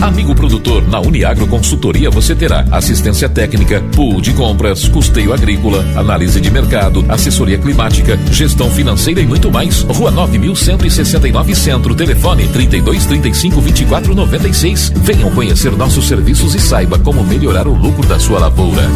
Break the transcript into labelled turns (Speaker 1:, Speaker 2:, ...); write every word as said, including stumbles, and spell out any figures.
Speaker 1: Amigo produtor, na Uniagro Consultoria você terá assistência técnica, pool de compras, custeio agrícola, análise de mercado, assessoria climática, gestão financeira e muito mais. Rua nove mil cento e sessenta e nove Centro, telefone trinta e dois, trinta e cinco, vinte e quatro, noventa e seis. Venham conhecer nossos serviços e saiba como melhorar o lucro da sua lavoura.